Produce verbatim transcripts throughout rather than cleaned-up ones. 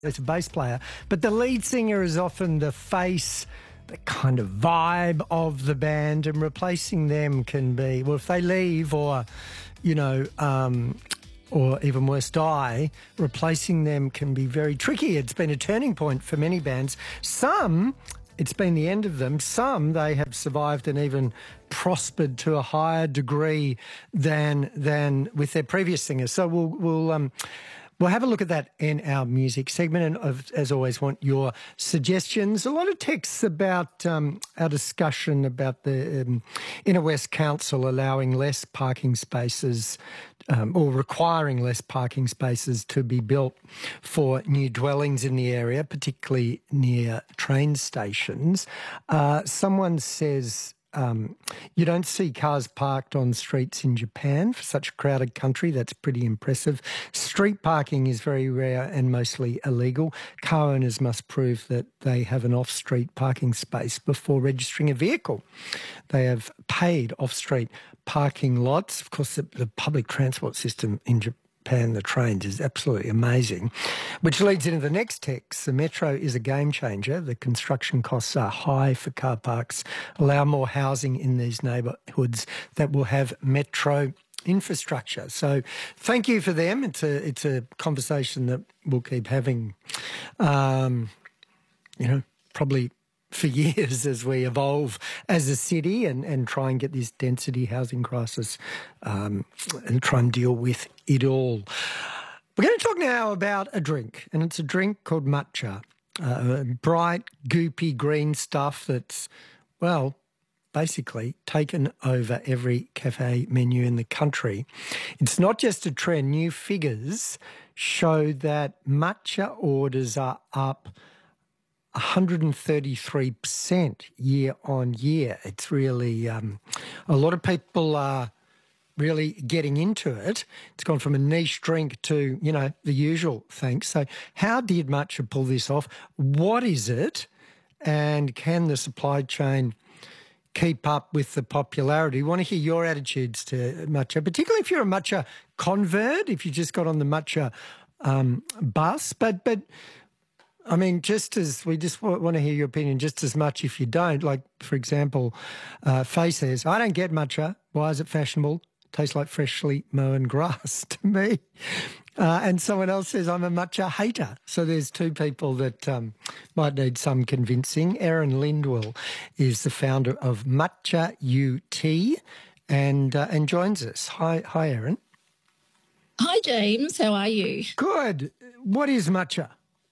It's a bass player, but the lead singer is often the face, the kind of vibe of the band, and replacing them can be, well, if they leave or, you know, um, or even worse, die, replacing them can be very tricky. It's been a turning point for many bands. Some, it's been the end of them. Some, they have survived and even prospered to a higher degree than than with their previous singers. So we'll we'll um, we'll have a look at that in our music segment, and of, as always, want your suggestions. A lot of texts about um, our discussion about the um, Inner West Council allowing less parking spaces um, or requiring less parking spaces to be built for new dwellings in the area, particularly near train stations. Uh, someone says, Um, you don't see cars parked on streets in Japan for such a crowded country. That's pretty impressive. Street parking is very rare and mostly illegal. Car owners must prove that they have an off-street parking space before registering a vehicle. They have paid off-street parking lots. Of course, the, the public transport system in Japan, Japan, the trains, is absolutely amazing, which leads into the next text. The metro is a game changer. The construction costs are high for car parks. Allow more housing in these neighbourhoods that will have metro infrastructure. So thank you for them. It's a, it's a conversation that we'll keep having, um, you know, probably for years as we evolve as a city and, and try and get this density housing crisis um, and try and deal with it all. We're going to talk now about a drink, and it's a drink called matcha, uh, bright, goopy green stuff that's, well, basically taken over every cafe menu in the country. It's not just a trend. New figures show that matcha orders are up one hundred thirty-three percent year on year. It's really, um, a lot of people are really getting into it. It's gone from a niche drink to, you know, the usual things. So how did matcha pull this off? What is it? And can the supply chain keep up with the popularity? We want to hear your attitudes to matcha, particularly if you're a matcha convert, if you just got on the matcha um, bus. But, but, I mean, just as we just want to hear your opinion just as much if you don't. Like, for example, uh, Faye says, I don't get matcha. Why is it fashionable? Tastes like freshly mown grass to me. Uh, and someone else says, I'm a matcha hater. So there's two people that um, might need some convincing. Erin Lindwell is the founder of Matcha U T and, uh, and joins us. Hi, hi, Erin. Hi, James. How are you? Good. What is matcha?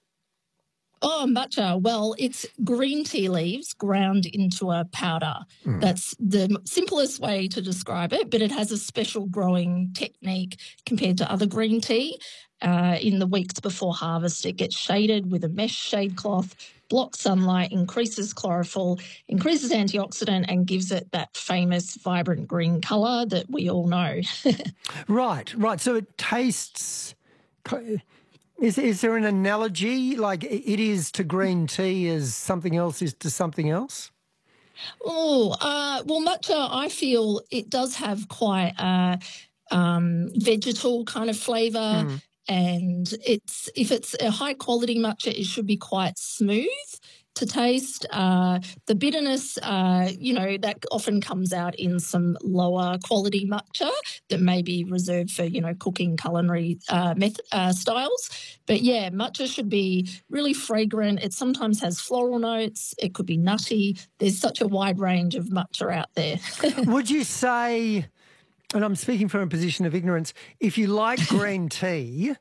Oh, matcha. Well, it's green tea leaves ground into a powder. Mm. That's the simplest way to describe it, but it has a special growing technique compared to other green tea. Uh, in the weeks before harvest, it gets shaded with a mesh shade cloth, blocks sunlight, increases chlorophyll, increases antioxidant, and gives it that famous vibrant green colour that we all know. Right, right. So it tastes... Is is there an analogy, like it is to green tea as something else is to something else? Oh, uh, well, matcha, I feel it does have quite a um, vegetal kind of flavour, mm. and it's if it's a high-quality matcha, it should be quite smooth to taste. Uh, the bitterness, uh, you know, that often comes out in some lower quality matcha that may be reserved for, you know, cooking culinary uh, method, uh, styles. But yeah, matcha should be really fragrant. It sometimes has floral notes. It could be nutty. There's such a wide range of matcha out there. Would you say, and I'm speaking from a position of ignorance, if you like green tea,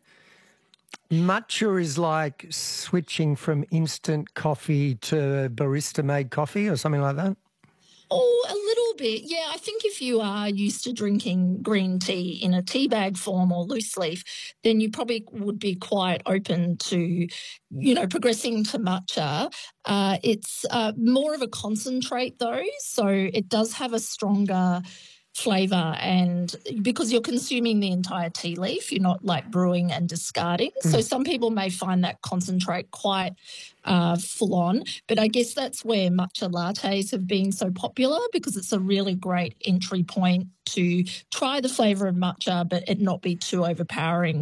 matcha is like switching from instant coffee to barista-made coffee or something like that? Oh, a little bit. Yeah, I think if you are used to drinking green tea in a tea bag form or loose leaf, then you probably would be quite open to, you know, progressing to matcha. Uh, it's uh, more of a concentrate though, so it does have a stronger flavour, and because you're consuming the entire tea leaf, you're not like brewing and discarding. Mm. So some people may find that concentrate quite uh, full on, but I guess that's where matcha lattes have been so popular, because it's a really great entry point to try the flavour of matcha but it not be too overpowering.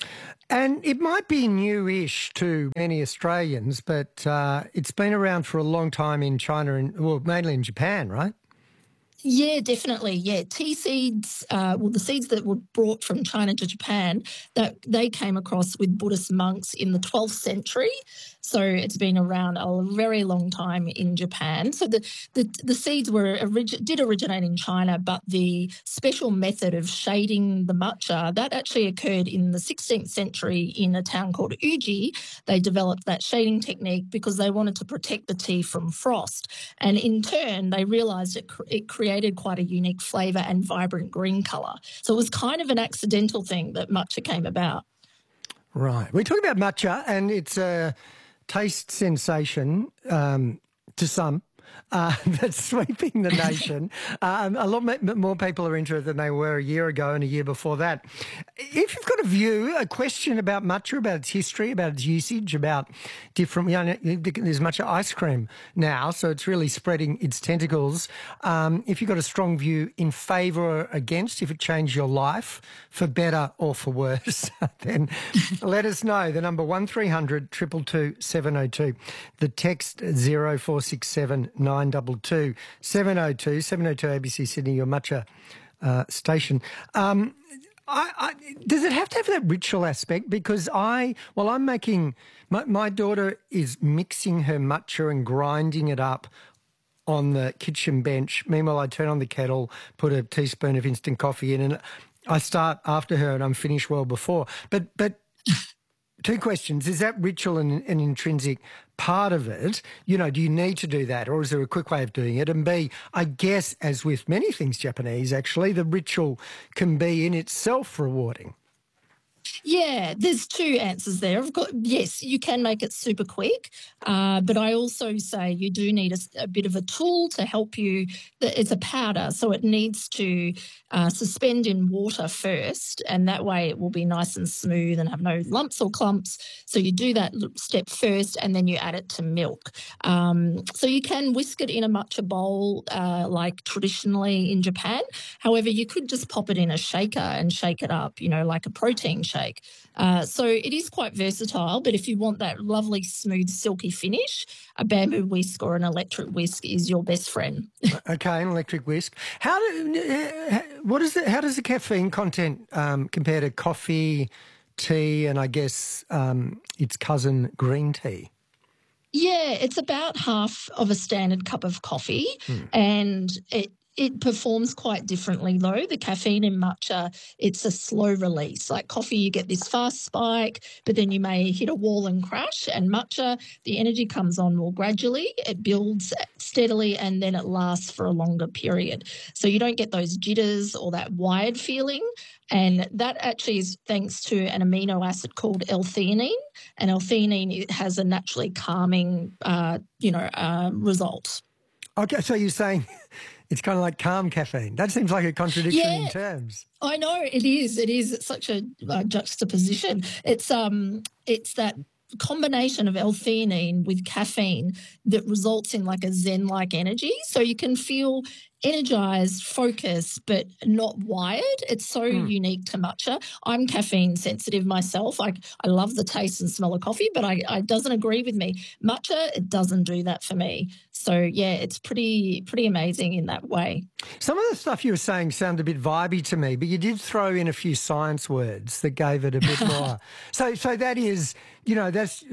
And it might be newish to many Australians, but uh, it's been around for a long time in China and, well, mainly in Japan, right? Yeah, definitely. Yeah, tea seeds. Uh, well, the seeds that were brought from China to Japan, that they came across with Buddhist monks in the twelfth century. So it's been around a very long time in Japan. So the the, the seeds were orig- did originate in China, but the special method of shading the matcha that actually occurred in the sixteenth century in a town called Uji. They developed that shading technique because they wanted to protect the tea from frost, and in turn they realised it cr- it created quite a unique flavour and vibrant green colour. So it was kind of an accidental thing that matcha came about. Right. We talk about matcha, and it's a taste sensation um, to some. Uh, that's sweeping the nation. Um, a lot more people are into it than they were a year ago and a year before that. If you've got a view, a question about matcha, about its history, about its usage, about different, you know, there's matcha ice cream now, so it's really spreading its tentacles. Um, if you've got a strong view in favour or against, if it changed your life for better or for worse, then let us know. The number one three hundred two two two seven oh two. The text zero four six seven nine double two seven oh two seven oh two A B C Sydney, your matcha uh, station. Um, I, I, does it have to have that ritual aspect? Because I, well, I'm making my, my daughter is mixing her matcha and grinding it up on the kitchen bench. Meanwhile, I turn on the kettle, put a teaspoon of instant coffee in, and I start after her, and I'm finished well before. But but. Two questions. Is that ritual an, an intrinsic part of it? You know, do you need to do that, or is there a quick way of doing it? And B, I guess, as with many things Japanese, actually, the ritual can be in itself rewarding. Yeah, there's two answers there. I've got, yes, you can make it super quick, uh, but I also say you do need a, a bit of a tool to help you. It's a powder, so it needs to uh, suspend in water first, and that way it will be nice and smooth and have no lumps or clumps. So you do that step first, and then you add it to milk. Um, so you can whisk it in a matcha bowl uh, like traditionally in Japan. However, you could just pop it in a shaker and shake it up, you know, like a protein shake. Uh, so it is quite versatile, but if you want that lovely, smooth, silky finish, a bamboo whisk or an electric whisk is your best friend. Okay, an electric whisk. How do, what is it? How does the caffeine content um, compare to coffee, tea, and I guess um, its cousin, green tea? Yeah, it's about half of a standard cup of coffee, hmm. and it It performs quite differently though. The caffeine in matcha, it's a slow release. Like coffee, you get this fast spike, but then you may hit a wall and crash. And matcha, the energy comes on more gradually. It builds steadily and then it lasts for a longer period. So you don't get those jitters or that wired feeling. And that actually is thanks to an amino acid called L-theanine. And L-theanine has a naturally calming, uh, you know, uh, result. Okay, so you're saying it's kind of like calm caffeine. That seems like a contradiction yeah, in terms. I know it is. It is. It's such a uh, juxtaposition. It's um, it's that combination of L-theanine with caffeine that results in like a zen-like energy. So you can feel energized, focused, but not wired. It's so mm. unique to matcha. I'm caffeine sensitive myself. I, I love the taste and smell of coffee, but I, I doesn't agree with me. Matcha, it doesn't do that for me. So, yeah, it's pretty pretty amazing in that way. Some of the stuff you were saying sounded a bit vibey to me, but you did throw in a few science words that gave it a bit more. so, so that is, you know, that's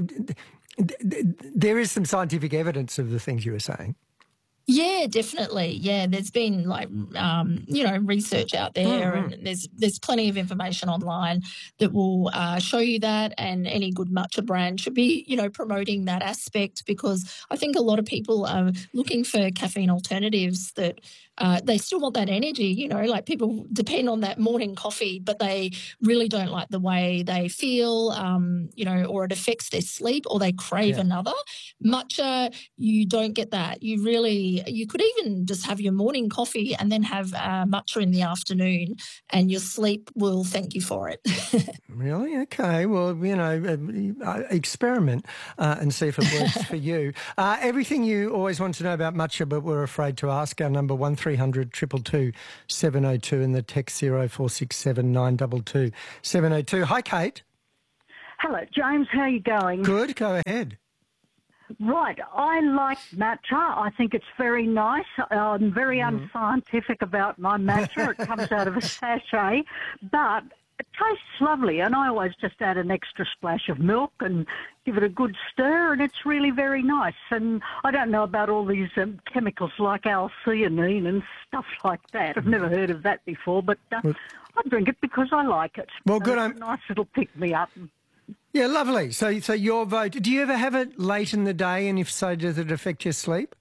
there is some scientific evidence of the things you were saying. Yeah, definitely. Yeah, there's been like um, you know research out there, mm-hmm. and there's there's plenty of information online that will uh, show you that. And any good matcha brand should be you know promoting that aspect, because I think a lot of people are looking for caffeine alternatives that uh, they still want that energy. You know, like people depend on that morning coffee, but they really don't like the way they feel. Um, you know, or it affects their sleep, or they crave yeah. another. Matcha, you don't get that. You really You could even just have your morning coffee and then have uh, matcha in the afternoon, and your sleep will thank you for it. Really? Okay. Well, you know, uh, experiment uh, and see if it works for you. Uh, everything you always want to know about matcha, but we're afraid to ask. Our number one three hundred two two two seven oh two and the text zero four six seven nine two two seven oh two. Hi, Kate. Hello, James. How are you going? Good, go ahead. Right. I like matcha. I think it's very nice. I'm very Mm. unscientific about my matcha. It comes out of a sachet, but it tastes lovely. And I always just add an extra splash of milk and give it a good stir, and it's really very nice. And I don't know about all these um, chemicals like L-theanine and stuff like that. I've never heard of that before, but uh, I drink it because I like it. Well, good. And I'm... it's a nice little pick-me-up. Yeah, lovely. So, so your vote. Do you ever have it late in the day, and if so, does it affect your sleep?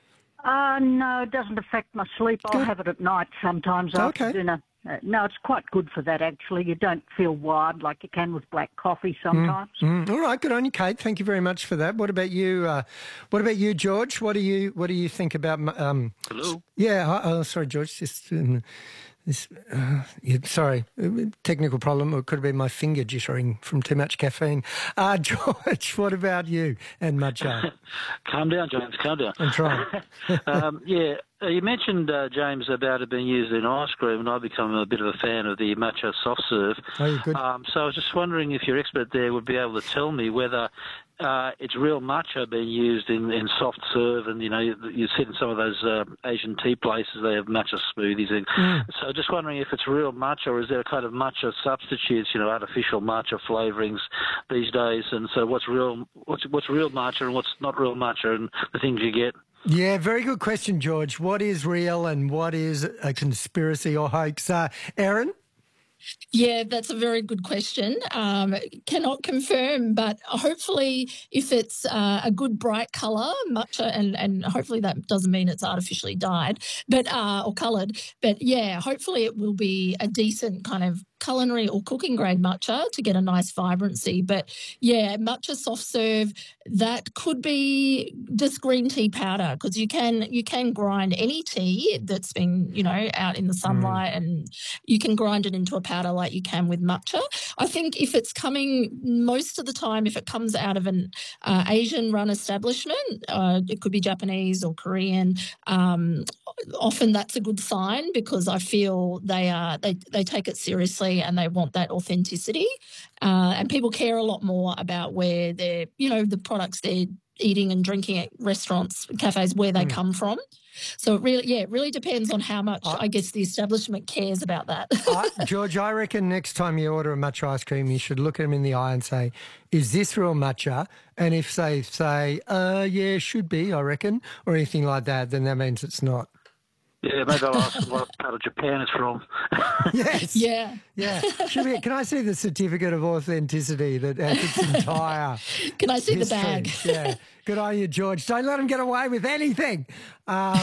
Uh, no, it doesn't affect my sleep. I'll Good. have it at night sometimes Okay. after dinner. Uh, no, it's quite good for that, actually. You don't feel wired like you can with black coffee sometimes. Mm, all right, good on you, Kate. Thank you very much for that. What about you? Uh, what about you, George? What do you What do you think about? Um, Hello. Yeah. hi- Oh, sorry, George. Just um, this. Uh, yeah, sorry, technical problem. Or it could have been my finger jittering from too much caffeine. Uh, George, what about you and matcha? Calm down, James. Calm down. I'm trying. um, yeah, uh, you mentioned, uh, James, about it being used in ice cream, and I've become a bit of a fan of the matcha soft serve. Oh, you're good. Um, so I was just wondering if your expert there would be able to tell me whether uh, it's real matcha being used in, in soft serve, and, you know, you, you sit in some of those uh, Asian tea places, they have matcha smoothies. And Mm. so just wondering if it's real matcha, or is there a kind of matcha substitutes, you know, artificial matcha flavourings these days? And so what's real, what's, what's real matcha and what's not real matcha, and the things you get? Yeah, very good question, George. What is real and what is a conspiracy or hoax? Uh, Erin? Yeah, that's a very good question. Um, cannot confirm, but hopefully, if it's uh, a good bright colour, matcha, and and hopefully that doesn't mean it's artificially dyed, but uh, or coloured. But yeah, hopefully it will be a decent kind of culinary or cooking grade matcha to get a nice vibrancy. But yeah, matcha soft serve, that could be just green tea powder, because you can you can grind any tea that's been, you know, out in the sunlight, mm. and you can grind it into a powder like you can with matcha. I think if it's coming, most of the time, if it comes out of an uh, Asian run establishment, uh, it could be Japanese or Korean, um, often that's a good sign, because I feel they are they, they take it seriously and they want that authenticity. Uh, and people care a lot more about where they're, you know, the products they're eating and drinking at restaurants, cafes, where they mm. come from. So it really, yeah, it really depends on how much, I, I guess, the establishment cares about that. I, George, I reckon next time you order a matcha ice cream, you should look at them in the eye and say, is this real matcha? And if they say, uh, yeah, should be, I reckon, or anything like that, then that means it's not. Yeah, maybe I'll ask them what part of Japan it's from. Yes. Yeah. Yeah. Should we, can I see the certificate of authenticity that has its entire Can I see history? the bag? Yeah. Good on you, George. Don't let them get away with anything. Um,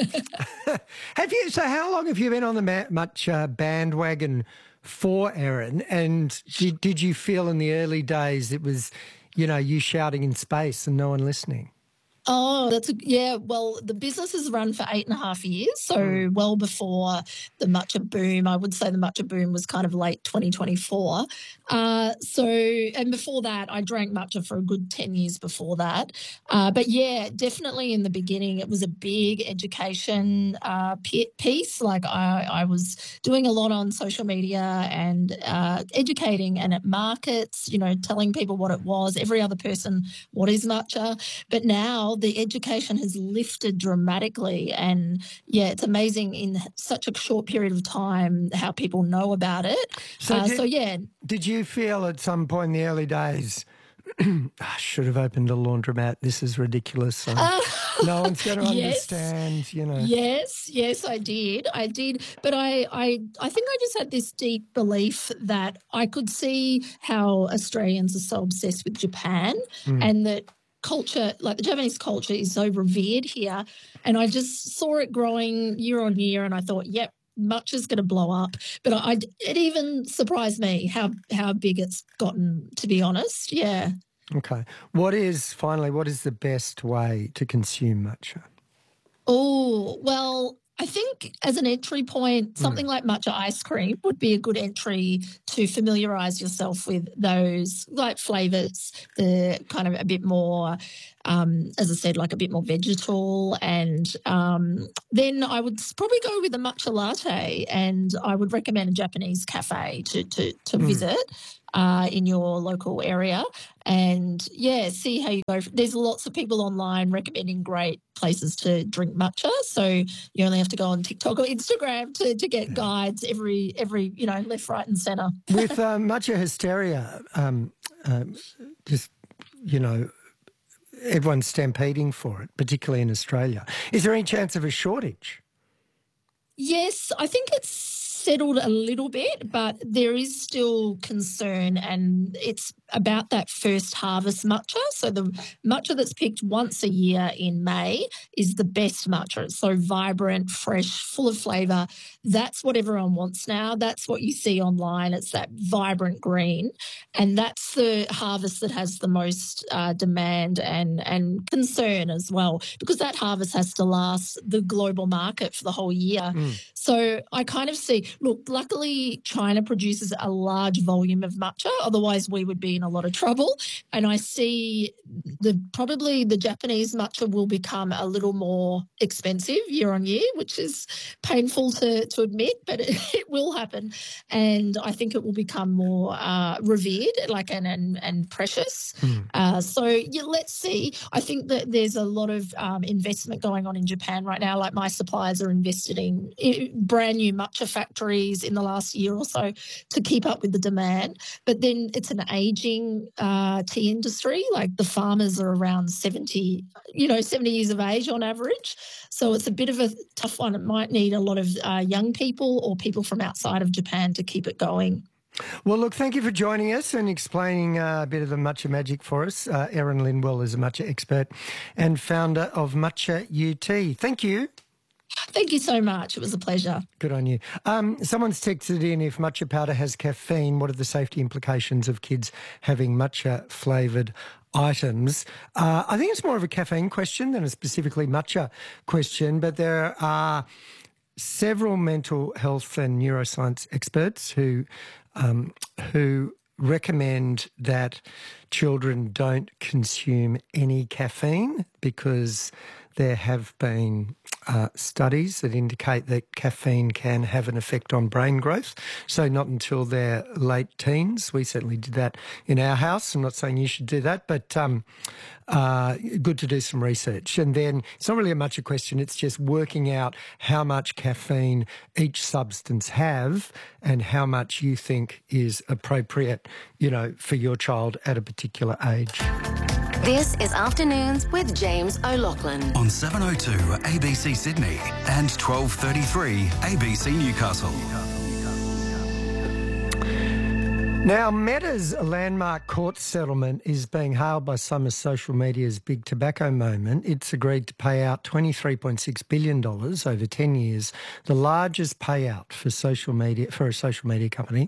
have you? So how long have you been on the ma- much uh, bandwagon for, Erin? And did, did you feel in the early days it was, you know, you shouting in space and no one listening? Oh, that's a, yeah. Well, the business has run for eight and a half years, so mm. well before the matcha boom. I would say the matcha boom was kind of late twenty twenty-four. Uh, so, and before that, I drank matcha for a good ten years before that. Uh, but yeah, definitely in the beginning, it was a big education uh, piece. Like I, I was doing a lot on social media and uh, educating and at markets, you know, telling people what it was. Every other person, what is matcha? But now the education has lifted dramatically, and yeah, it's amazing in such a short period of time how people know about it. So, uh, did, so yeah. Did you feel at some point in the early days, I should have opened a laundromat, this is ridiculous, so uh, no one's going to yes, understand, you know? Yes, yes, I did. I did. But I, I, I think I just had this deep belief that I could see how Australians are so obsessed with Japan mm. and that culture, like the Japanese culture, is so revered here. And I just saw it growing year on year, and I thought, yep, matcha's going to blow up. But I, it even surprised me how how big it's gotten, to be honest. Yeah. Okay. What is, finally, what is the best way to consume matcha? Oh, well, I think as an entry point, something mm. like matcha ice cream would be a good entry to familiarise yourself with those like flavours, the kind of a bit more, um, as I said, like a bit more vegetal. And um, then I would probably go with a matcha latte, and I would recommend a Japanese cafe to to, to mm. visit. uh, in your local area. And, yeah, see how you go. There's lots of people online recommending great places to drink matcha. So you only have to go on TikTok or Instagram to, to get yeah. guides every, every, you know, left, right and centre. With uh, matcha hysteria, um, um, just, you know, everyone's stampeding for it, particularly in Australia. Is there any chance of a shortage? Yes, I think it's settled a little bit, but there is still concern, and it's about that first harvest matcha. So the matcha that's picked once a year in May is the best matcha. It's so vibrant, fresh, full of flavour. That's what everyone wants now. That's what you see online. It's that vibrant green, and that's the harvest that has the most uh, demand and, and concern as well, because that harvest has to last the global market for the whole year. Mm. So I kind of see, look, luckily China produces a large volume of matcha, otherwise we would be in a lot of trouble. And I see the probably the Japanese matcha will become a little more expensive year on year, which is painful to, to admit, but it, it will happen. And I think it will become more uh, revered, like and and, and precious. Mm. Uh, so yeah, let's see. I think that there's a lot of um, investment going on in Japan right now. Like my suppliers are investing in brand new matcha factories in the last year or so to keep up with the demand. But then it's an aging uh, tea industry. Like the farmers are around seventy, you know, seventy years of age on average. So it's a bit of a tough one. It might need a lot of uh, young people or people from outside of Japan to keep it going. Well, look, thank you for joining us and explaining uh, a bit of the matcha magic for us. Uh, Erin Lindwell is a matcha expert and founder of Matcha U T. Thank you. Thank you so much. It was a pleasure. Good on you. Um, someone's texted in, if matcha powder has caffeine, what are the safety implications of kids having matcha-flavoured items? Uh, I think it's more of a caffeine question than a specifically matcha question, but there are several mental health and neuroscience experts who um, who recommend that children don't consume any caffeine because there have been uh, studies that indicate that caffeine can have an effect on brain growth. So not until their late teens. We certainly did that in our house. I'm not saying you should do that, but um, uh, good to do some research. And then it's not really much a question. It's just working out how much caffeine each substance have and how much you think is appropriate, you know, for your child at a particular age. This is Afternoons with James O'Loughlin. On seven oh two A B C Sydney and twelve thirty-three A B C Newcastle. Now, Meta's landmark court settlement is being hailed by some as social media's big tobacco moment. It's agreed to pay out twenty-three point six billion dollars over ten years, the largest payout for social media for a social media company,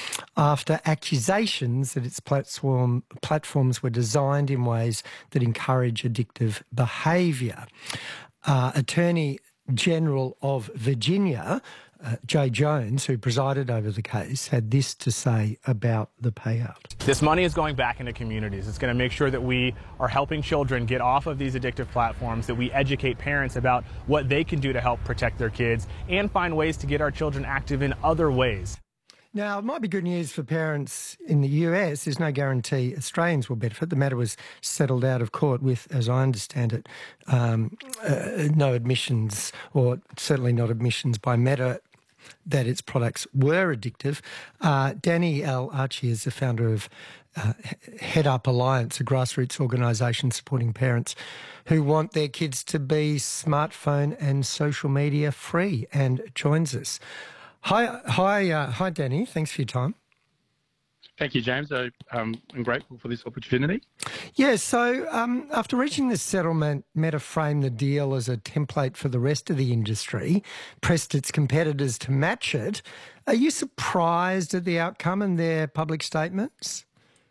after accusations that its platform platforms were designed in ways that encourage addictive behaviour. Uh, Attorney General of Virginia, Uh, Jay Jones, who presided over the case, had this to say about the payout. This money is going back into communities. It's going to make sure that we are helping children get off of these addictive platforms, that we educate parents about what they can do to help protect their kids and find ways to get our children active in other ways. Now, it might be good news for parents in the U S. There's no guarantee Australians will benefit. The matter was settled out of court with, as I understand it, um, uh, no admissions, or certainly not admissions by Meta, that its products were addictive. Uh, Danny L. Archie is the founder of uh, Head Up Alliance, a grassroots organisation supporting parents who want their kids to be smartphone and social media free, and joins us. Hi, hi, uh, hi, Danny. Thanks for your time. Thank you, James. I, um, I'm grateful for this opportunity. Yeah, so um, after reaching this settlement, Meta framed the deal as a template for the rest of the industry, pressed its competitors to match it. Are you surprised at the outcome and their public statements?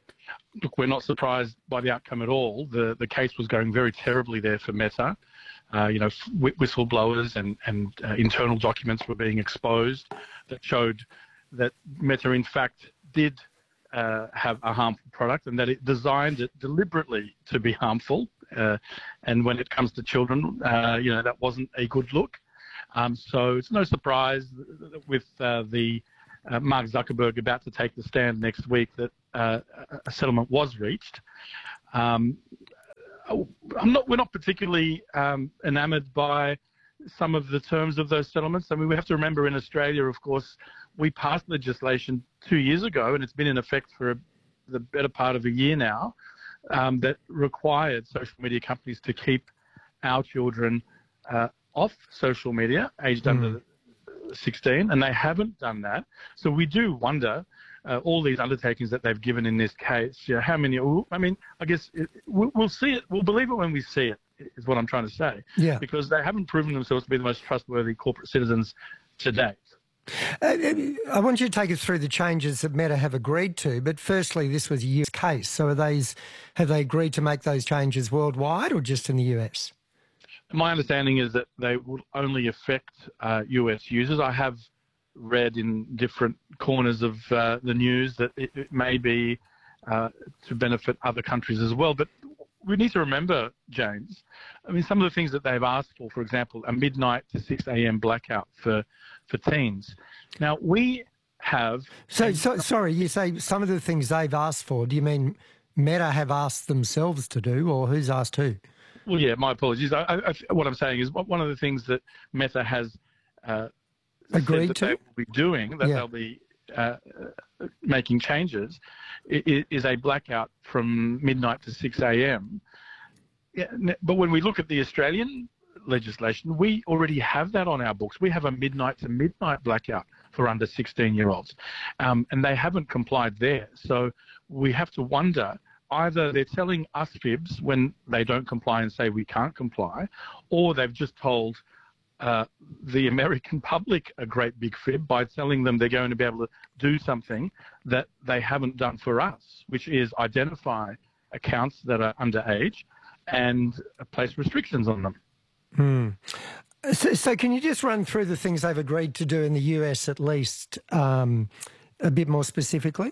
Look, we're not surprised by the outcome at all. The the case was going very terribly there for Meta. Uh, you know, whistleblowers and, and uh, internal documents were being exposed that showed that Meta, in fact, did Uh, have a harmful product, and that it designed it deliberately to be harmful. Uh, and when it comes to children, uh, you know, that wasn't a good look. Um, so it's no surprise with uh, the uh, Mark Zuckerberg about to take the stand next week that uh, a settlement was reached. Um, I'm not. We're not particularly um, enamoured by some of the terms of those settlements. I mean, we have to remember in Australia, of course, we passed legislation two years ago, and it's been in effect for a, the better part of a year now, um, that required social media companies to keep our children uh, off social media, aged mm. under sixteen, and they haven't done that. So we do wonder, uh, all these undertakings that they've given in this case, you know, how many, I mean, I guess it, we'll, we'll see it, we'll believe it when we see it, is what I'm trying to say. Yeah. Because they haven't proven themselves to be the most trustworthy corporate citizens to date. Uh, I want you to take us through the changes that Meta have agreed to, but firstly, this was a U S case. So are these, have they agreed to make those changes worldwide or just in the U S? My understanding is that they will only affect uh, U S users. I have read in different corners of uh, the news that it, it may be uh, to benefit other countries as well. But we need to remember, James, I mean, some of the things that they've asked for, for example, a midnight to six a.m. blackout for, for teens. Now, we have... So, so, sorry, you say some of the things they've asked for. Do you mean Meta have asked themselves to do, or who's asked who? Well, yeah, my apologies. I, I, what I'm saying is one of the things that Meta has uh, agreed said that to, they will be doing, that yeah. they'll be uh, making changes, is, is a blackout from midnight to six a.m. Yeah, but when we look at the Australian legislation, we already have that on our books. We have a midnight to midnight blackout for under sixteen-year-olds, um, and they haven't complied there. So we have to wonder, either they're telling us fibs when they don't comply and say we can't comply, or they've just told uh, the American public a great big fib by telling them they're going to be able to do something that they haven't done for us, which is identify accounts that are underage and place restrictions on them. Hmm. So, so can you just run through the things they've agreed to do in the U S at least um, a bit more specifically?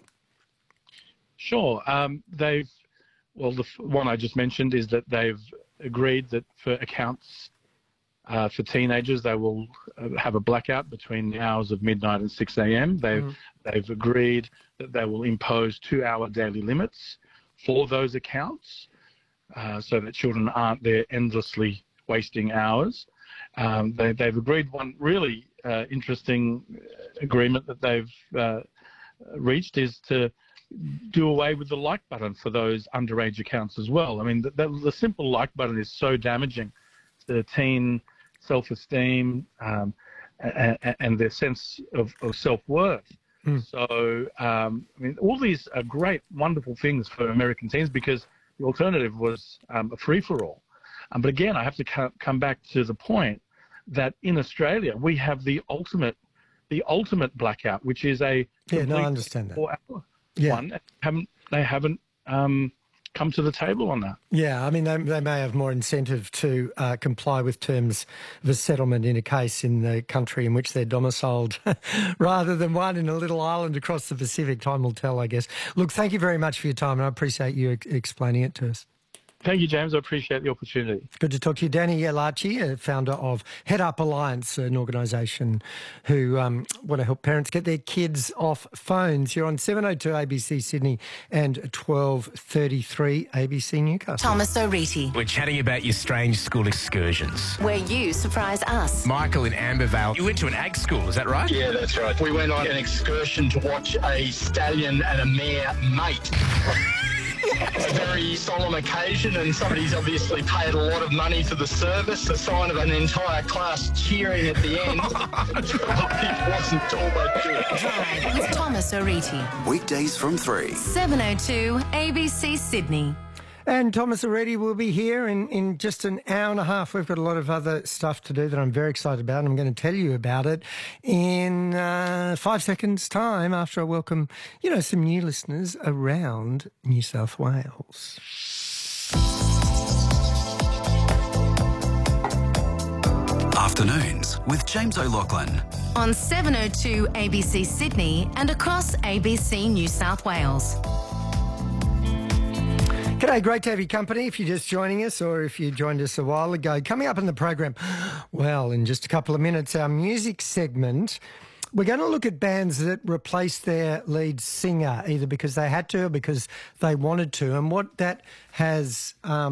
Sure. Um, they've, well, the one I just mentioned is that they've agreed that for accounts uh, for teenagers, they will have a blackout between the hours of midnight and six a.m. They've, mm. they've agreed that they will impose two-hour daily limits for those accounts uh, so that children aren't there endlessly wasting hours. Um, they, they've agreed one really uh, interesting agreement that they've uh, reached is to do away with the like button for those underage accounts as well. I mean, the, the, the simple like button is so damaging to teen self-esteem um, and, and their sense of, of self-worth. Mm. So, um, I mean, all these are great, wonderful things for American teens because the alternative was um, a free-for-all. Um, but again, I have to co- come back to the point that in Australia we have the ultimate, the ultimate blackout, which is a yeah, no, I understand that. Four-hour yeah. one. Haven't they haven't um, come to the table on that? Yeah, I mean, they, they may have more incentive to uh, comply with terms of a settlement in a case in the country in which they're domiciled rather than one in a little island across the Pacific. Time will tell, I guess. Look, thank you very much for your time, and I appreciate you ex- explaining it to us. Thank you, James. I appreciate the opportunity. Good to talk to you. Danny Elachi, founder of Head Up Alliance, an organisation who um, want to help parents get their kids off phones. You're on seven oh two A B C Sydney and twelve thirty-three A B C Newcastle. Thomas O'Reilly. We're chatting about your strange school excursions. Where you surprise us. Michael in Ambervale. You went to an ag school, is that right? Yeah, that's right. We went on an excursion to watch a stallion and a mare mate. A very solemn occasion, and somebody's obviously paid a lot of money for the service, a sign of an entire class cheering at the end. It wasn't all that good. With Thomas O'Reilly. Weekdays from three. seven oh two A B C Sydney. And Thomas O'Reilly will be here in, in just an hour and a half. We've got a lot of other stuff to do that I'm very excited about, and I'm going to tell you about it in uh, five seconds' time after I welcome, you know, some new listeners around New South Wales. Afternoons with James O'Loughlin. On seven oh two A B C Sydney and across A B C New South Wales. G'day, great to have your company if you're just joining us or if you joined us a while ago. Coming up in the program, well, in just a couple of minutes, our music segment We're going to look at bands that replaced their lead singer, either because they had to or because they wanted to, and what that has um,